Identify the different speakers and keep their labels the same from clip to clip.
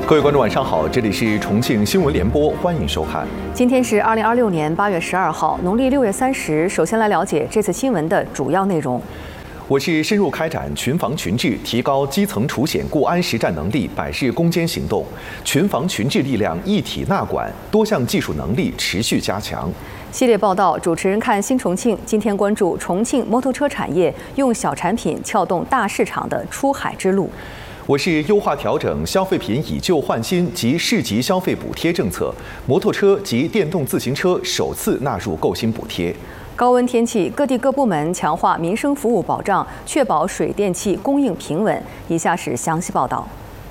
Speaker 1: 各位观众晚上好，这里是重庆新闻联播，欢迎收看。
Speaker 2: 今天是2026年8月12号，农历6月30。首先来了解这次新闻的主要内容。
Speaker 1: 我市深入开展群防群治，提高基层除险固安实战能力，100日攻坚行动，群防群治力量一体纳管，多项技术能力持续加强。
Speaker 2: 系列报道，主持人看新重庆。今天关注重庆摩托车产业用小产品撬动大市场的出海之路。
Speaker 1: 我市优化调整消费品以旧换新及市级消费补贴政策，摩托车及电动自行车首次纳入购新补贴。
Speaker 2: 高温天气，各地各部门强化民生服务保障，确保水电气供应平稳。以下是详细报道。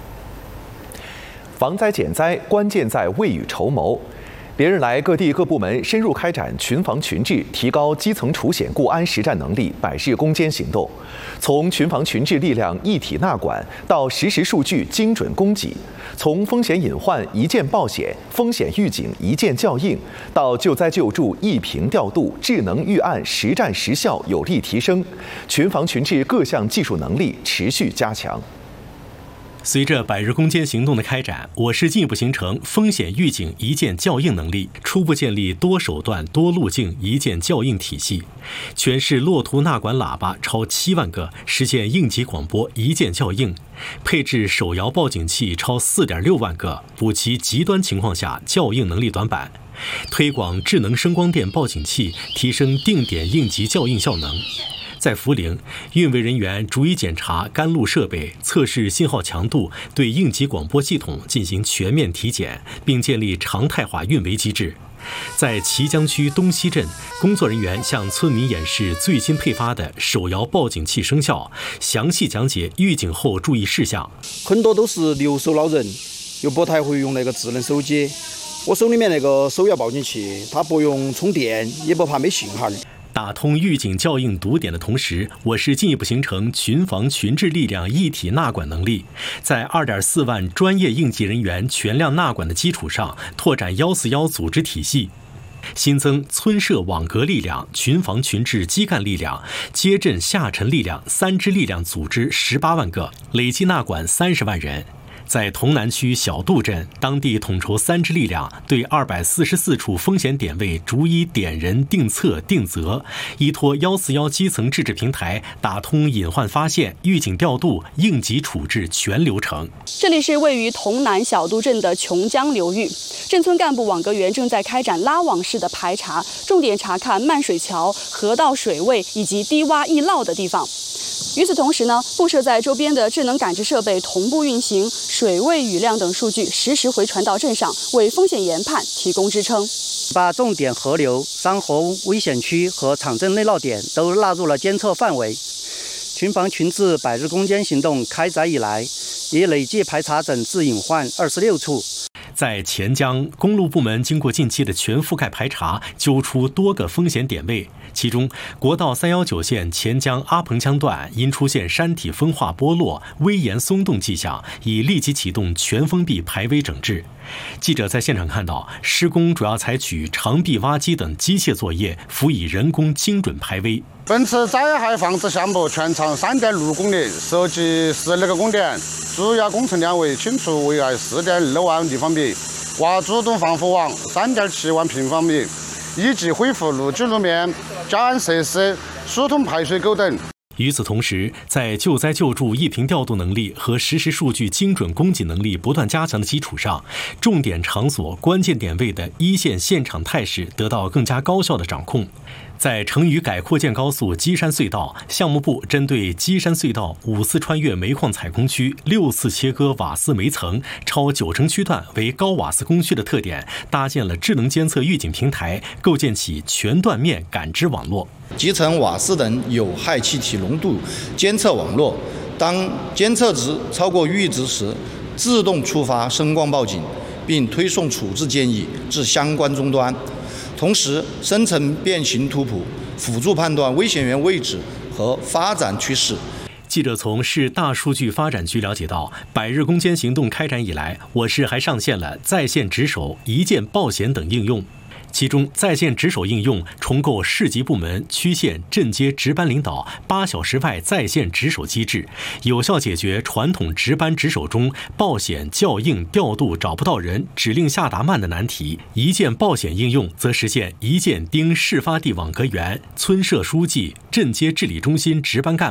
Speaker 1: 防灾减灾，关键在未雨绸缪。连日来，各地各部门深入开展群防群治，提高基层除险固安实战能力，100日攻坚行动。从群防群治力量一体纳管到实时数据精准供给，从风险隐患一键报险、风险预警一键校应，到救灾救助一屏调度、智能预案实战实效有力提升，群防群治各项技术能力持续加强。
Speaker 3: 随着100日攻坚行动的开展，我市进一步形成风险预警一键校应能力，初步建立多手段多路径一键校应体系。全市落图纳管喇叭超7万个，实现应急广播一键校应；配置手摇报警器超4.6万个，补齐极端情况下校应能力短板。推广智能声光电报警器，提升定点应急校应效能。在涪陵，运维人员逐一检查干路设备，测试信号强度，对应急广播系统进行全面体检，并建立常态化运维机制。在綦江区东溪镇，工作人员向村民演示最新配发的手摇报警器生效，详细讲解预警后注意事项。
Speaker 4: 很多都是留守老人，又不太会用那个智能手机。我手里面那个手摇报警器，它不用充电，也不怕没信号。
Speaker 3: 打通预警校应堵点的同时，我市进一步形成群防群治力量一体纳管能力，在2.4万专业应急人员全量纳管的基础上，拓展141组织体系，新增村社网格力量、群防群治基干力量、街镇下沉力量3支力量组织18万个，累计纳管30万人。在潼南区小渡镇，当地统筹3支力量，对244处风险点位逐一点人定策定责，依托141基层自治平台，打通隐患发现、预警调度、应急处置全流程。
Speaker 5: 这里是位于潼南小渡镇的琼江流域，镇村干部网格员正在开展拉网式的排查，重点查看漫水桥、河道水位以及低洼易涝的地方。与此同时呢，布设在周边的智能感知设备同步运行，水位、雨量等数据实时回传到镇上，为风险研判提供支撑。
Speaker 6: 把重点河流、山河危险区和场镇内涝点都纳入了监测范围。群防群治100日攻坚行动开展以来，已累计排查整治隐患26处。
Speaker 3: 在黔江，公路部门经过近期的全覆盖排查，揪出多个风险点位。其中，国道319线黔江阿彭江段因出现山体风化剥落、危岩松动迹象，已立即启动全封闭排危整治。记者在现场看到，施工主要采取长臂挖机等机械作业，辅以人工精准排危。
Speaker 7: 本次灾害防治项目全长3.6公里，涉及12个工点，主要工程量为清除围岸4.6万立方米，挖主动防护网3.7万平方米，以及恢复路基路面、加安设施、疏通排水沟等。
Speaker 3: 与此同时，在救灾救助一屏调度能力和实时数据精准供给能力不断加强的基础上，重点场所关键点位的一线现场态势得到更加高效的掌控。在成渝改扩建高速基山隧道，项目部针对基山隧道5次穿越煤矿采空区、6次切割瓦斯煤层、超90区段为高瓦斯工区的特点，搭建了智能监测预警平台，构建起全断面感知网络。
Speaker 8: 集成瓦斯等有害气体浓度监测网络，当监测值超过阈值时，自动触发声光报警，并推送处置建议至相关终端。同时，生成变形图谱，辅助判断危险源位置和发展趋势。
Speaker 3: 记者从市大数据发展局了解到，100日攻坚行动开展以来，我市还上线了在线值守、一键报险等应用。 其中，在线值守应用重构市级部门、区县、镇街值班领导8小时外在线值守机制，有效解决传统值班值守中报险、校应、调度找不到人、指令下达慢的难题。一键报险应用则实现一键盯事发地网格员、村社书记、镇街治理中心值班干部